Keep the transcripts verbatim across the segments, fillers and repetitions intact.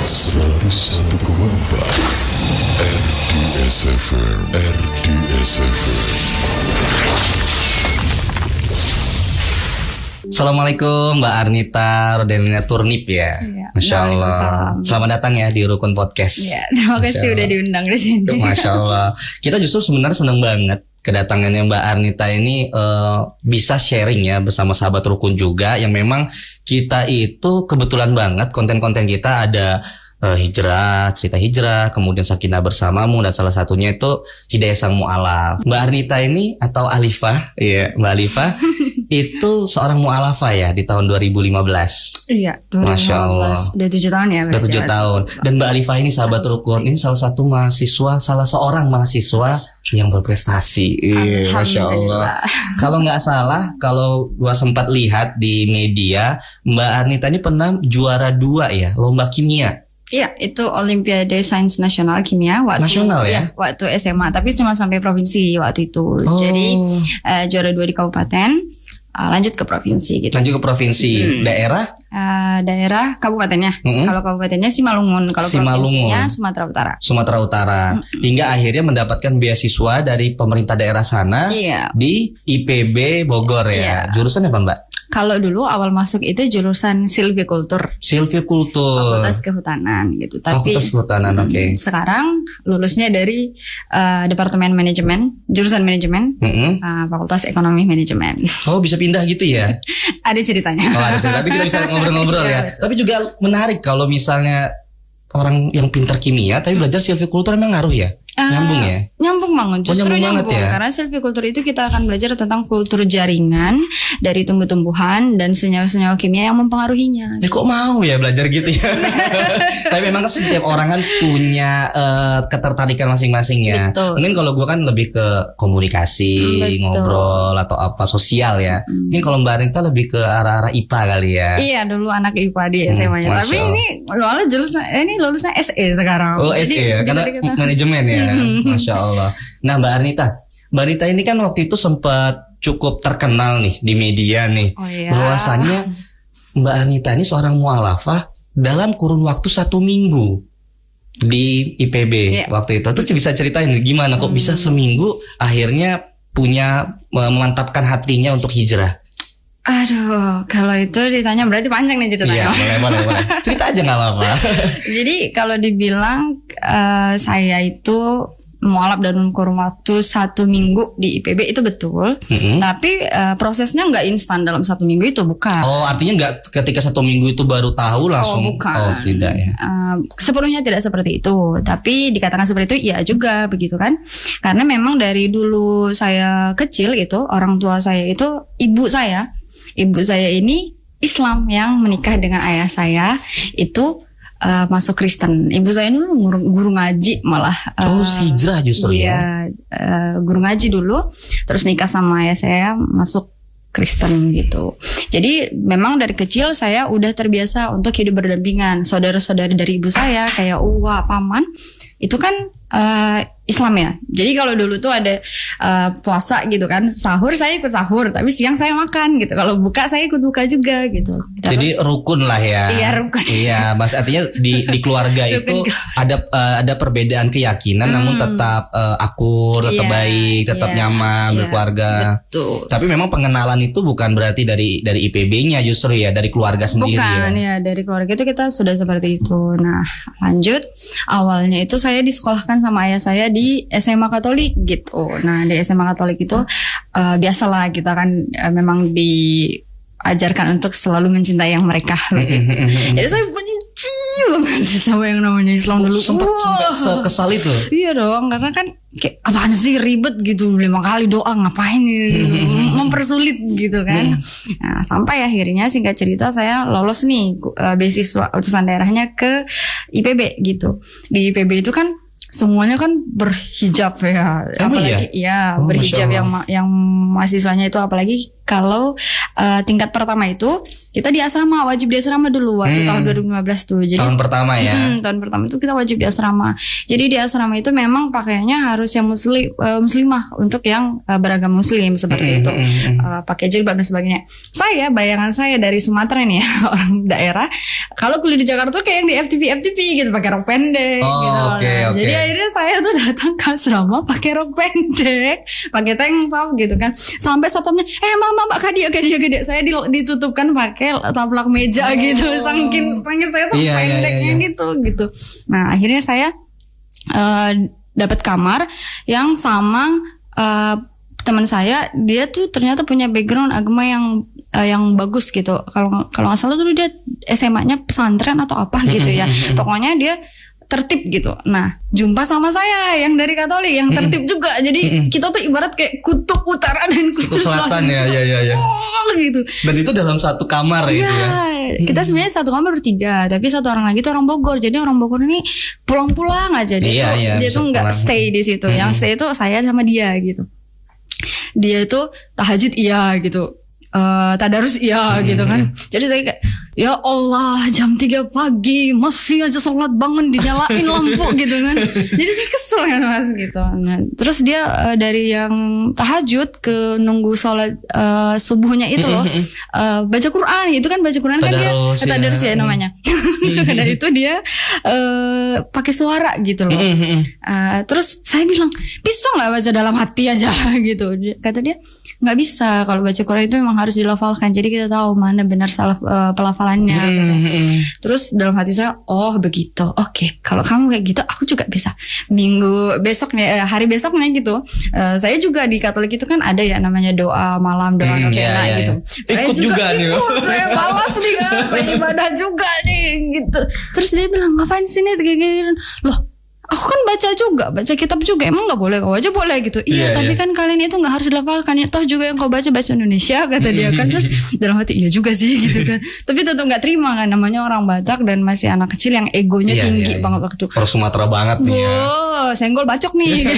seratus koma empat R D S F M, R D S F M. Assalamualaikum Mbak Arnita Rodelina Turnip ya. Iya, Masya Allah. Selamat datang ya di Rukun Podcast. Iya, terima kasih udah diundang di sini. Masya Allah. Kita justru sebenarnya senang banget kedatangannya Mbak Arnita ini uh, bisa sharing ya bersama sahabat Rukun juga, yang memang kita itu kebetulan banget konten-konten kita ada uh, hijrah, cerita hijrah, kemudian Sakinah Bersamamu, dan salah satunya itu Hidayah Sang Mu'alaf. Mbak Arnita ini atau Alifah, iya Mbak Alifah itu seorang mu'alafah ya di tahun dua ribu lima belas. Iya, dua ribu lima belas. Masya Allah. Udah tujuh tahun ya. Udah tujuh tahun. Dan Mbak Alifah ini sahabat Rukun, ini salah satu mahasiswa, salah seorang mahasiswa yang berprestasi. Iya, Masya Allah. Kalau nggak salah, kalau gua sempat lihat di media, Mbak Arnita ini pernah juara dua ya, lomba kimia. Iya, itu Olimpiade Sains Nasional Kimia waktu Nasional ya? ya waktu S M A, tapi cuma sampai provinsi waktu itu. Oh. Jadi uh, juara dua di kabupaten, uh, lanjut ke provinsi gitu. Lanjut ke provinsi. Hmm. Daerah? Uh, daerah kabupatennya. Hmm. Kalau kabupatennya Simalungun, kalau provinsinya Sumatera Utara. Sumatera Utara. Hmm. Hingga akhirnya mendapatkan beasiswa dari pemerintah daerah sana. Iya. Di I P B Bogor ya. Iya. Jurusan apa Mbak? Kalau dulu awal masuk itu jurusan silvikultur. Silvikultur. Fakultas Kehutanan gitu. Tapi Fakultas Kehutanan, oke. Okay. Sekarang lulusnya dari uh, Departemen Manajemen, jurusan Manajemen, mm-hmm. uh, Fakultas Ekonomi Manajemen. Oh, bisa pindah gitu ya? Ada ceritanya. Oh, ada cerita. Tapi kita bisa ngobrol-ngobrol ya. Tapi juga menarik kalau misalnya orang yang pintar kimia tapi belajar silvikultur, emang ngaruh ya? Uh, nyambung ya? Nyambung banget, justru oh, nyambung, nyambung banget ya? Karena silvikultur itu kita akan belajar tentang kultur jaringan dari tumbuh-tumbuhan dan senyawa-senyawa kimia yang mempengaruhinya. Ya kok mau ya belajar gitu ya? Tapi memang kan setiap orang kan punya uh, ketertarikan masing-masing ya. Betul. Mungkin kalau gue kan lebih ke komunikasi, betul, ngobrol atau apa sosial ya. Hmm. Mungkin kalau Mbak Arnita lebih ke arah-arah I P A kali ya. Iya, dulu anak I P A di S M A-nya. Hmm, tapi ini malah jurusan ini lulusnya S E sekarang. Oh, S E ya, karena dikata, manajemen ya. Masya Allah. Nah Mbak Arnita, Mbak Arnita ini kan waktu itu sempat cukup terkenal nih di media nih. Oh, iya. Bahwasannya Mbak Arnita ini seorang mu'alafah dalam kurun waktu satu minggu di I P B yeah. waktu itu. Tuh bisa ceritain gimana kok hmm. bisa seminggu akhirnya punya memantapkan hatinya untuk hijrah. Aduh, kalau itu ditanya berarti panjang nih ceritanya. Iya, boleh, boleh, boleh. Cerita aja nggak apa-apa. Jadi kalau dibilang uh, saya itu mualaf dalam kurun waktu satu minggu di I P B itu betul. Mm-hmm. Tapi uh, prosesnya nggak instan dalam satu minggu itu, bukan. Oh, artinya nggak ketika satu minggu itu baru tahu langsung. Oh, bukan. Oh, tidak ya. Uh, sepenuhnya tidak seperti itu. Tapi dikatakan seperti itu, iya juga begitu kan. Karena memang dari dulu saya kecil itu orang tua saya itu ibu saya. Ibu saya ini Islam yang menikah dengan ayah saya itu uh, masuk Kristen. Ibu saya dulu guru, guru ngaji malah. Uh, oh, hijrah justru iya, ya. Uh, guru ngaji dulu, terus nikah sama ayah saya masuk Kristen gitu. Jadi memang dari kecil saya udah terbiasa untuk hidup berdampingan. Saudara-saudari dari ibu saya kayak uwa, paman itu kan uh, Islam ya. Jadi kalau dulu tuh ada uh, puasa gitu kan, sahur saya ikut sahur, tapi siang saya makan gitu. Kalau buka saya ikut buka juga gitu. Terus, jadi rukun lah ya. Iya rukun. Iya, artinya di di keluarga itu ada uh, ada perbedaan keyakinan, hmm. namun tetap uh, akur, tetap yeah, baik, tetap yeah, nyaman yeah, berkeluarga. Betul. Tapi memang pengenalan itu bukan berarti dari dari I P B-nya justru ya, dari keluarga sendiri. Bukan ya. ya, dari keluarga itu kita sudah seperti itu. Nah, lanjut awalnya itu saya disekolahkan sama ayah saya di S M A Katolik gitu. Nah di S M A Katolik itu uh, biasalah kita kan uh, memang diajarkan untuk selalu mencintai yang mereka. Jadi saya benci banget sama yang namanya Islam dulu. Sempat sempat kesal itu. Iya dong, karena kan kayak apaan sih ribet gitu, lima kali doa ngapain nih, mempersulit gitu kan. Nah, sampai akhirnya singkat cerita saya lolos nih uh, beasiswa utusan daerahnya ke I P B gitu. Di I P B itu kan semuanya kan berhijab ya, Emang apalagi iya? ya Oh, berhijab yang yang mahasiswanya itu apalagi kalau uh, tingkat pertama itu kita di asrama, wajib di asrama dulu waktu hmm. tahun dua ribu lima belas tuh. Jadi tahun pertama ya. Hmm, tahun pertama itu kita wajib di asrama. Jadi di asrama itu memang pakaiannya harus yang muslim uh, muslimah untuk yang uh, beragama muslim seperti hmm, itu. Hmm, uh, pakai jilbab dan sebagainya. Saya bayangan saya dari Sumatera nih ya, orang daerah, kalau kuliah di Jakarta tuh kayak yang di F T V F T V gitu, pakai rok pendek oh, gitu. Okay, nah, okay. Jadi akhirnya saya tuh datang ke asrama pakai rok pendek, pakai tank top gitu kan. Sampai satpamnya, "Eh, Mama, Mbak Kadia, Kadia, Kadia." Saya ditutupkan pakai taplak meja oh. gitu, saking saking saya tuh iya, pendeknya iya, iya. gitu gitu. Nah akhirnya saya uh, dapat kamar yang sama uh, teman saya, dia tuh ternyata punya background agama yang uh, yang bagus gitu. Kalau kalau nggak salah tuh dia S M A-nya pesantren atau apa gitu ya. Pokoknya dia tertib gitu. Nah, jumpa sama saya yang dari Katolik yang tertib juga. Jadi kita tuh ibarat kayak kutub utara dan kutub, kutub selatan ya, ya, ya, ya. Oh, gitu. Dan itu dalam satu kamar ya, gitu ya. Kita sebenarnya satu kamar bertiga, tapi satu orang lagi tuh orang Bogor. Jadi orang Bogor ini pulang-pulang aja. Dia iya, tuh, iya, dia tuh nggak stay di situ. Mm-hmm. Yang stay itu saya sama dia gitu. Dia itu tahajud iya gitu. Uh, tadarus iya hmm. gitu kan. Jadi saya kayak, ya Allah, jam tiga pagi masih aja sholat bangun dinyalain lampu gitu kan. Jadi saya kesel kan mas gitu. Nah, terus dia uh, dari yang tahajud ke nunggu sholat uh, subuhnya itu loh, uh, baca Quran. Itu kan baca Quran tadarus, kan dia tadarus ya, ya namanya. Nah itu dia uh, pakai suara gitu loh. Uh, terus saya bilang, bisa nggak baca dalam hati aja gitu. Kata dia, nggak bisa, kalau baca Quran itu memang harus dilafalkan, jadi kita tahu mana benar salah uh, pelafalannya. Hmm, gitu. hmm. Terus dalam hati saya, oh begitu, oke, okay. Kalau kamu kayak gitu, aku juga bisa. Minggu besoknya, eh, hari besoknya gitu, uh, saya juga di Katolik itu kan ada ya namanya doa malam, doa hmm, novena ya, ya, gitu. Ya. Saya ikut juga, juga ikut, nih. Saya balas nih kan, saya ibadah juga nih gitu. Terus dia bilang, ngapain sih nih kayak gini? Loh, aku kan baca juga, baca kitab juga. Emang gak boleh? Kau aja boleh gitu. Iya, yeah, tapi yeah. kan kalian itu gak harus dilafalkan ya. Toh juga yang kau baca bahasa Indonesia, kata dia kan. Terus dalam hati, iya juga sih gitu kan. Tapi tetap gak terima kan, namanya orang Batak dan masih anak kecil yang egonya yeah, tinggi yeah, banget yeah. waktu. Orang Sumatera banget nih ya. Wow, senggol bacok nih.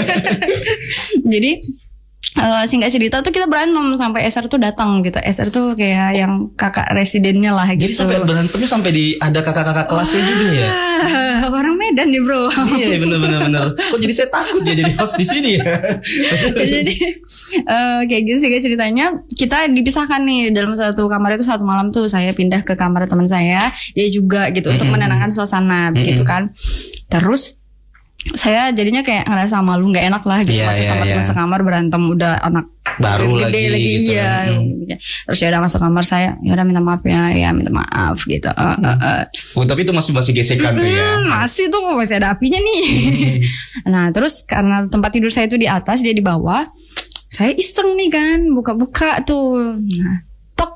Jadi Uh, singkat cerita tuh kita berantem sampai S R tuh datang gitu. S R tuh kayak yang kakak residennya lah gitu. Jadi sampai berantemnya sampai di ada kakak-kakak kelasnya Wah, juga ya. Orang Medan nih bro. Iya benar-benar benar. Kok jadi saya takut ya jadi host di sini ya. Jadi uh, kayak gitu sih ceritanya. Kita dipisahkan nih dalam satu kamar itu satu malam tuh saya pindah ke kamar teman saya. Dia juga gitu mm-hmm. untuk menenangkan suasana mm-hmm. gitu kan. Terus saya jadinya kayak ngerasa malu, nggak enak lah gitu, yeah, masih sama yeah, teman yeah. sekamar berantem, udah anak baru gede lagi, lagi gitu. Iya. Hmm. Terus ya udah masuk kamar saya, ya udah minta maaf ya, ya minta maaf gitu. Uh, uh, uh. Oh, tapi itu masih masih gesekan tuh ya? Masih tuh masih ada apinya nih. Hmm. Nah terus karena tempat tidur saya itu di atas, dia di bawah, saya iseng nih kan, buka-buka tuh. Nah.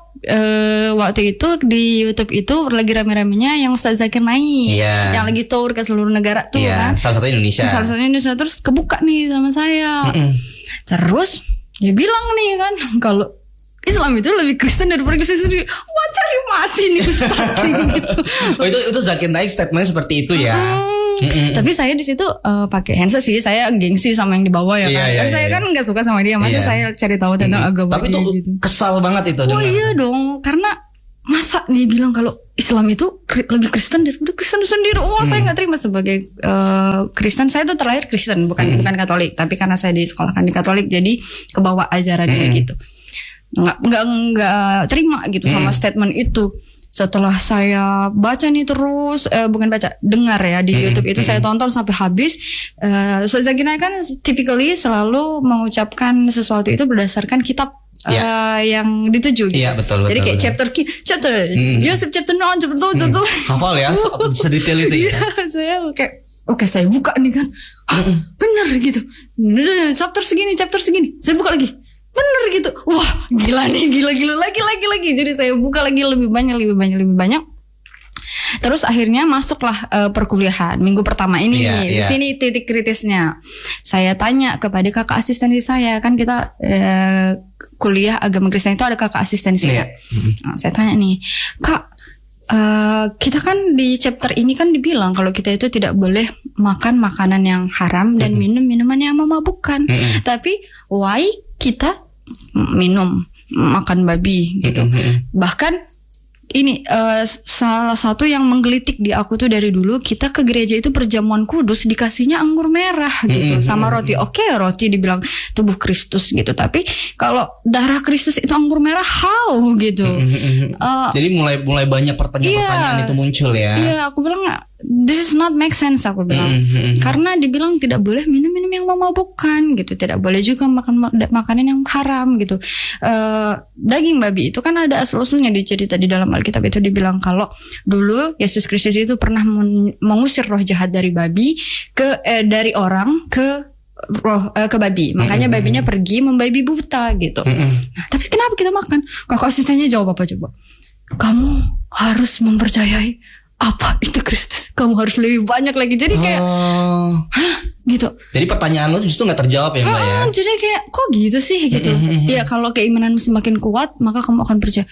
Uh, waktu itu di YouTube itu lagi rame-ramenya yang Ustaz Zakir naik, yeah. yang lagi tour ke seluruh negara tuh yeah. kan, salah satu Indonesia, salah satu Indonesia. Terus kebuka nih sama saya, Mm-mm. terus dia bilang nih kan kalau Islam itu lebih Kristen daripada Kristen sendiri. Wah cari mati nih Ustaz gitu. Oh itu itu Zakir Naik statementnya seperti itu ya. Hmm, tapi saya di situ uh, pakai handset sih, saya gengsi sama yang di bawah ya kan. Iya, iya, saya iya. kan nggak suka sama dia, masa iya. saya cari tahu tentang hmm. agama. Tapi itu gitu. Kesal banget itu. Oh dengan... iya dong, karena masa nih bilang kalau Islam itu lebih Kristen daripada Kristen sendiri. Oh hmm. saya nggak terima sebagai uh, Kristen. Saya tuh terlahir Kristen, bukan hmm. bukan Katolik. Tapi karena saya disekolahkan di Katolik, jadi kebawa ajarannya hmm. gitu. Nggak nggak nggak terima gitu hmm. sama statement itu. Setelah saya baca nih terus, eh, bukan baca, dengar ya di mm-hmm. YouTube itu, mm-hmm. saya tonton sampai habis. Uh, Ustaz Zakir Naik kan typically selalu mengucapkan sesuatu itu berdasarkan kitab yeah. uh, yang dituju gitu. Iya yeah, betul betul. Jadi kayak betul. chapter chapter mm-hmm. Yusuf chapter nol chapter tuh chapter. Hafal ya, sedetail itu ya. Saya kayak oke okay, saya buka nih kan, ah, bener gitu. Chapter segini chapter segini, saya buka lagi. Bener gitu. Wah gila nih, gila-gila lagi lagi lagi. Jadi saya buka lagi lebih banyak lebih banyak lebih banyak. Terus akhirnya masuklah uh, perkuliahan minggu pertama ini. Yeah, di yeah. sini titik kritisnya. Saya tanya kepada kakak asistensi saya, kan kita uh, kuliah agama Kristen itu ada kakak asistensi. Yeah. Nah, saya tanya nih, Kak, uh, kita kan di chapter ini kan dibilang kalau kita itu tidak boleh makan makanan yang haram dan mm-hmm. minum minuman yang memabukkan. Mm-hmm. Tapi why kita minum makan babi gitu. Mm-hmm. Bahkan ini uh, salah satu yang menggelitik di aku tuh dari dulu, kita ke gereja itu perjamuan kudus dikasihnya anggur merah gitu, mm-hmm. sama roti. Oke, okay, roti dibilang tubuh Kristus gitu, tapi kalau darah Kristus itu anggur merah, how gitu. Mm-hmm. Uh, Jadi mulai mulai banyak pertanyaan-pertanyaan iya, itu muncul ya. Iya, aku bilang this is not make sense, aku bilang. Mm-hmm. Karena dibilang tidak boleh minum-minum yang memabukkan gitu, tidak boleh juga makan makanan yang haram gitu. Uh, daging babi itu kan ada asal-usulnya di cerita di dalam Alkitab itu dibilang kalau dulu Yesus Kristus itu pernah mengusir roh jahat dari babi ke eh, dari orang ke roh eh, ke babi. Makanya mm-hmm. babinya pergi membabi buta gitu. Mm-hmm. Nah, tapi kenapa kita makan? Kakak asistennya jawab apa coba? Kamu harus mempercayai apa itu Kristus. Kamu harus lebih banyak lagi. Jadi kayak oh. hah? Gitu. Jadi pertanyaan lo justru gak terjawab ya Mbak oh, ya. Jadi kayak kok gitu sih gitu. Iya, kalau keimananmu semakin kuat maka kamu akan percaya.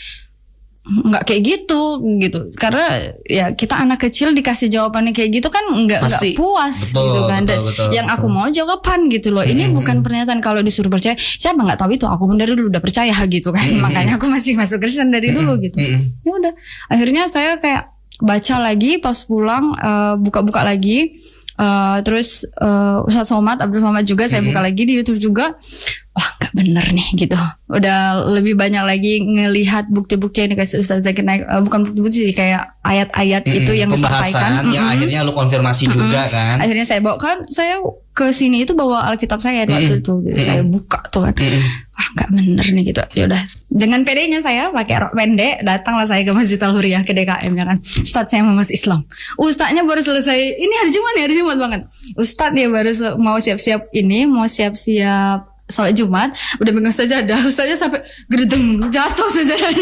Nggak kayak gitu gitu. Karena ya kita anak kecil dikasih jawabannya kayak gitu kan nggak nggak puas betul, gitu kan. Betul, betul, yang betul. Aku mau jawaban gitu loh. Ini mm-hmm. bukan pernyataan kalau disuruh percaya. Siapa nggak tahu itu, aku pun dari dulu udah percaya gitu kan. Mm-hmm. Makanya aku masih masuk Kristen dari mm-hmm. dulu gitu. Mm-hmm. Ya udah. Akhirnya saya kayak baca lagi pas pulang, uh, buka-buka lagi. Uh, terus uh, Ustadz Somad, Abdul Somad juga saya mm-hmm. buka lagi di YouTube juga. Wah gak bener nih gitu. Udah lebih banyak lagi ngelihat bukti-bukti yang dikasih Ustadz Zakir Naik. uh, Bukan bukti-bukti sih, kayak ayat-ayat mm-hmm. itu yang disampaikan yang mm-hmm. akhirnya lu konfirmasi mm-hmm. juga kan. Akhirnya saya bawa kan, saya ke sini itu bawa Alkitab saya mm-hmm. waktu itu gitu. Mm-hmm. Saya buka tuh kan mm-hmm. wah gak bener nih gitu. Ya udah, dengan pedenya saya pakai rok pendek datanglah saya ke Masjid Al-Huriyah ke D K M ya kan. Ustadz saya mau masuk Islam. Ustadznya baru selesai, ini hari Jumat ya, hari Jumat banget. Ustadz dia baru mau siap-siap ini, mau siap-siap salat Jumat, udah pegang sajadah, ustaznya sampai gedeng jatuh sajadahnya.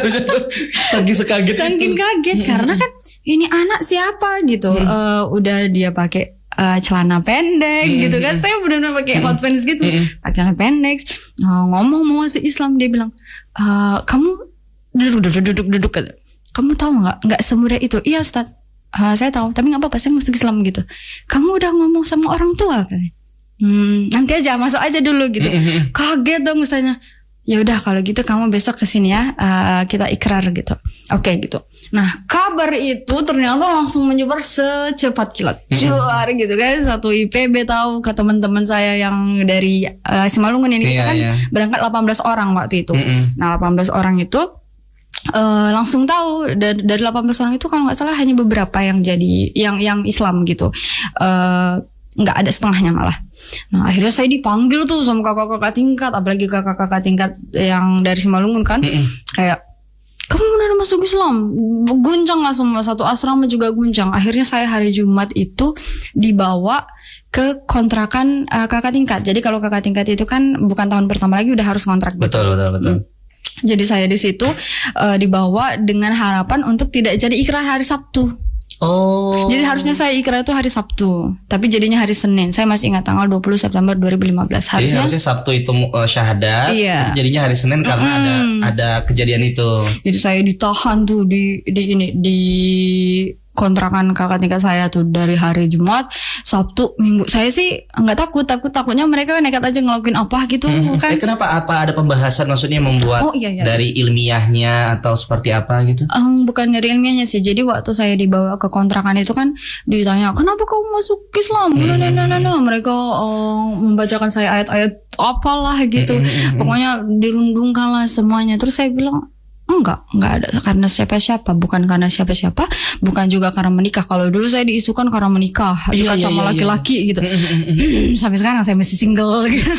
Saking sekaget. Saking kaget karena kan ini anak siapa gitu. Hmm. Uh, udah dia pakai uh, celana pendek hmm. gitu kan. Saya benar-benar pakai hmm. hot pants gitu, hmm. pakai celana pendek. Uh, ngomong mau masuk Islam, dia bilang, uh, kamu duduk duduk duduk duduk. Kamu tahu nggak? Nggak semudah itu. Iya Ustaz, uh, saya tahu. Tapi nggak apa-apa, saya masuk Islam gitu. Kamu udah ngomong sama orang tua kan? Hmm, nanti aja masuk aja dulu gitu. Mm-hmm. Kaget dong misalnya. Ya udah kalau gitu kamu besok kesini ya, uh, kita ikrar gitu. Oke okay, gitu. Nah kabar itu ternyata langsung menyebar secepat kilat. Juar mm-hmm. gitu kan. Satu I P B tahu, ke teman-teman saya yang dari uh, Simalungun ini yeah, kan yeah. berangkat delapan belas orang waktu itu. Mm-hmm. Nah delapan belas orang itu uh, langsung tahu. Dari, dari delapan belas orang itu kalau nggak salah hanya beberapa yang jadi yang yang Islam gitu. Uh, nggak ada setengahnya malah. Nah akhirnya saya dipanggil tuh sama kakak-kakak tingkat, apalagi kakak-kakak tingkat yang dari Simalungun kan. Mm-mm. Kayak kamu udah masuk Islam, guncang lah semua, satu asrama juga guncang. Akhirnya saya hari Jumat itu dibawa ke kontrakan uh, kakak tingkat. Jadi kalau kakak tingkat itu kan bukan tahun pertama lagi udah harus kontrak. Betul gitu. betul betul. Hmm. Jadi saya di situ uh, dibawa dengan harapan untuk tidak jadi ikrar hari Sabtu. Oh. Jadi harusnya saya ikrar itu hari Sabtu, tapi jadinya hari Senin. Saya masih ingat tanggal dua puluh September dua ribu lima belas. Harusnya, jadi harusnya Sabtu itu uh, syahadat, iya. jadinya hari Senin karena mm. ada ada kejadian itu. Jadi saya ditahan tuh di di ini di kontrakan kakak tingkat saya tuh dari hari Jumat, Sabtu, Minggu. Saya sih nggak takut, takut takutnya mereka nekat aja ngelakuin apa gitu hmm. kan. Eh, kenapa? Apa ada pembahasan maksudnya membuat oh, iya, iya. dari ilmiahnya atau seperti apa gitu? Um, bukan dari ilmiahnya sih. Jadi waktu saya dibawa ke kontrakan itu kan ditanya, kenapa kamu masuk Islam? Hmm. Nah, nah, nah, nah. Mereka um, membacakan saya ayat-ayat apalah gitu. Hmm. Pokoknya dirundungkan lah semuanya. Terus saya bilang, enggak, enggak ada karena siapa-siapa, bukan karena siapa-siapa, bukan juga karena menikah. Kalau dulu saya diisukan karena menikah, iya, iya, sama iya, laki-laki iya. gitu. Sampai sekarang saya masih single gitu.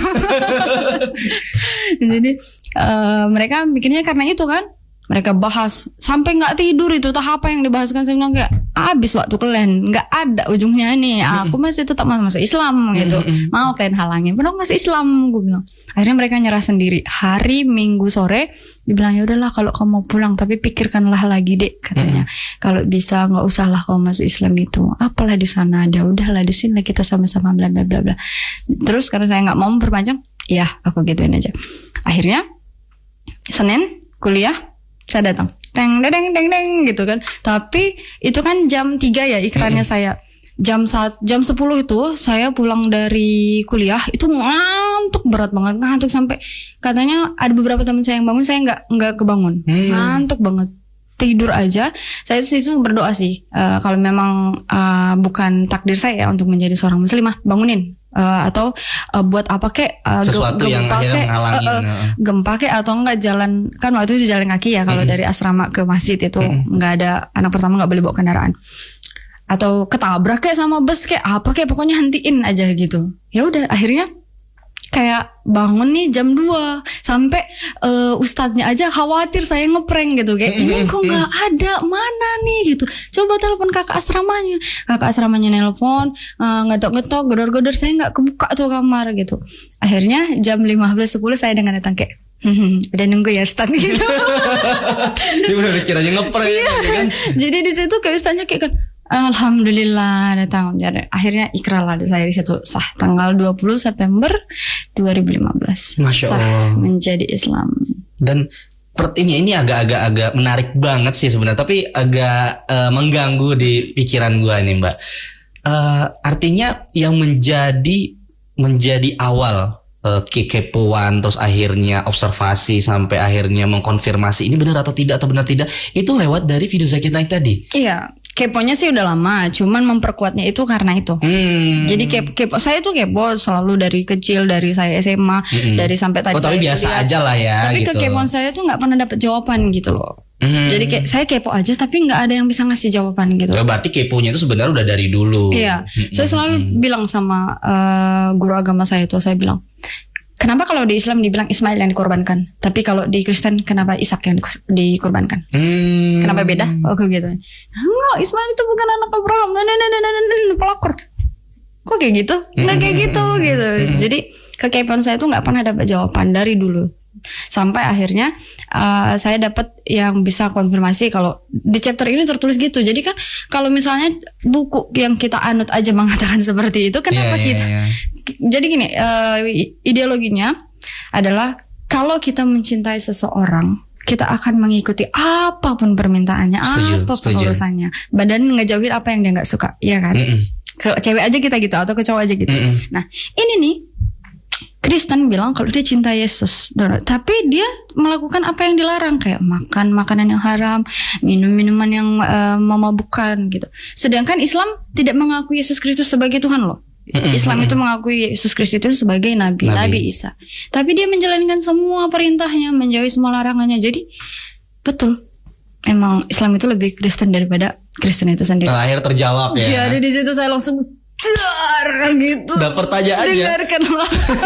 Jadi uh, mereka mikirnya karena itu kan. Mereka bahas sampai nggak tidur itu, tak apa yang dibahaskan. Saya bilang kayak abis waktu kalian, nggak ada ujungnya nih. Aku masih tetap masuk Islam gitu. Mau kalian halangin, padahal masih Islam, gue bilang. Akhirnya mereka nyerah sendiri. Hari Minggu sore dibilang ya udahlah kalau kamu mau pulang, tapi pikirkanlah lagi dek katanya. Kalau bisa nggak usahlah kamu masuk Islam itu. Apalah di sana ada, udahlah di sini kita sama-sama bla bla bla bla. Terus karena saya nggak mau memperpanjang, ya aku gituin aja. Akhirnya Senin kuliah. Saya datang, deng deng deng deng gitu kan. Tapi itu kan jam tiga ya ikrarnya mm-hmm. saya. jam saat jam sepuluh itu saya pulang dari kuliah itu ngantuk berat banget, ngantuk sampai katanya ada beberapa teman saya yang bangun, saya nggak nggak kebangun, hmm. ngantuk banget, tidur aja. Saya situ berdoa sih, uh, kalau memang uh, bukan takdir saya untuk menjadi seorang muslimah, bangunin. Uh, atau uh, buat apa kek uh, sesuatu yang akhirnya menghalangi uh, uh, gempa kek atau enggak jalan, kan waktu itu jalan kaki ya kalau mm-hmm. dari asrama ke masjid itu mm-hmm. enggak ada, anak pertama enggak boleh bawa kendaraan, atau ketabrak kayak sama bus kayak apa kayak pokoknya hentiin aja gitu. Ya udah akhirnya kayak bangun nih jam dua sampai uh, ustadznya aja khawatir saya ngeprank gitu kayak ini kok nggak ada, mana nih gitu, coba telepon kakak asramanya. Kakak asramanya nelpon, uh, ngetok-ngetok, gedor-gedor, saya nggak kebuka tuh kamar gitu. Akhirnya jam lima belas sepuluh saya dengan datang kayak hmm, udah nunggu ya ustadz gitu. Dia udah kiranya ngeprank iya. gitu kan. Jadi di situ kayak ustadznya kayak kan alhamdulillah datang. Jadi akhirnya ikrar lah saya di situ, sah tanggal dua puluh September dua ribu lima belas. Masya Allah. Sah menjadi Islam. Dan per, ini ini agak-agak agak menarik banget sih sebenarnya, tapi agak uh, mengganggu di pikiran gua ini, Mbak. Uh, artinya yang menjadi menjadi awal uh, kekepoan, terus akhirnya observasi sampai akhirnya mengkonfirmasi ini benar atau tidak atau benar tidak, itu lewat dari video Zakir Naik tadi. Iya. Keponya sih udah lama, cuman memperkuatnya itu karena itu. Hmm. Jadi kepo, kepo saya tuh kepo selalu dari kecil, dari saya S M A, hmm. dari sampai tadi. Oh tapi biasa kuliah. Aja lah ya. Tapi gitu. Kekepoan saya tuh nggak pernah dapet jawaban gitu loh. Hmm. Jadi kayak saya kepo aja, tapi nggak ada yang bisa ngasih jawaban gitu. Ya berarti keponya itu sebenarnya udah dari dulu. Iya, hmm. saya selalu hmm. bilang sama uh, guru agama saya itu, saya bilang, kenapa kalau di Islam dibilang Ismail yang dikorbankan, tapi kalau di Kristen kenapa Ishak yang dikorbankan? Hmm. Kenapa beda? Oh gitu. Enggak, Ismail itu bukan anak Abraham. Nah, nah, nah, nah, nah, nah, pelakor. Kok kayak gitu? Enggak kayak gitu gitu. Jadi kekepoan saya itu nggak pernah dapat jawaban dari dulu. Sampai akhirnya uh, saya dapat yang bisa konfirmasi kalau di chapter ini tertulis gitu. Jadi kan kalau misalnya buku yang kita anut aja mengatakan seperti itu, kenapa yeah, kita? Yeah, yeah. Jadi gini, uh, ideologinya adalah kalau kita mencintai seseorang, kita akan mengikuti apapun permintaannya, setuju, apapun setuju. Urusannya. Badan ngejauhin apa yang dia nggak suka, ya kan? Mm-mm. Ke cewek aja kita gitu atau ke cowok aja gitu. Mm-mm. Nah ini nih. Kristen bilang kalau dia cinta Yesus, tapi dia melakukan apa yang dilarang, kayak makan makanan yang haram, minum minuman yang uh, memabukkan gitu. Sedangkan Islam tidak mengakui Yesus Kristus sebagai Tuhan loh. Mm-hmm. Islam itu mengakui Yesus Kristus itu sebagai Nabi, Nabi, Nabi Isa. Tapi dia menjalankan semua perintahnya, menjauhi semua larangannya. Jadi betul, emang Islam itu lebih Kristen daripada Kristen itu sendiri. Terakhir terjawab ya. Jadi di situ saya langsung dar gitu. Nah pertanyaannya dengarkanlah.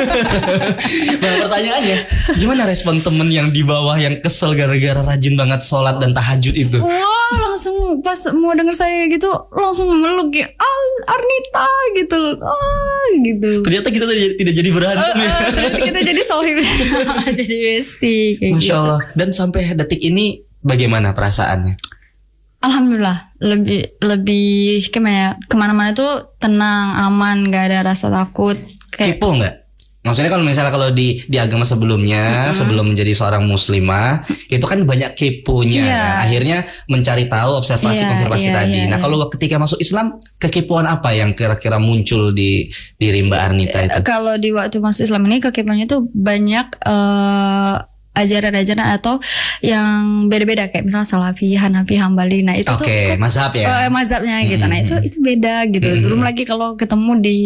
Nah pertanyaannya, gimana respon temen yang di bawah yang kesel gara-gara rajin banget sholat dan tahajud itu? Wah langsung pas mau denger saya gitu langsung meluk ya, Al Arnita gitu. Ah gitu. Ternyata kita tidak jadi berantem uh, ya. Uh, ternyata kita jadi sohib. Jadi besti kayak Masya gitu. Allah. Dan sampai detik ini bagaimana perasaannya? Alhamdulillah lebih lebih gimana ya, kemana-mana tuh tenang, aman, gak ada rasa takut. Kayak kepo nggak? Maksudnya kalau misalnya kalau di di agama sebelumnya, mm-hmm. sebelum menjadi seorang muslimah, itu kan banyak keponya. Yeah. Akhirnya mencari tahu, observasi, yeah, konfirmasi yeah, tadi. Yeah, nah yeah. Kalau ketika masuk Islam, kekepoan apa yang kira-kira muncul di diri Mbak Arnita itu? Kalau di waktu masuk Islam ini kekepoannya tuh banyak. Uh, ajaran-ajaran atau yang beda-beda kayak misalnya Salafi, Hanafi, Hambali. Nah itu okay, tuh mazhab ya. Uh, mazhabnya gitu. Hmm. Nah itu itu beda gitu. Hmm. Belum lagi kalau ketemu di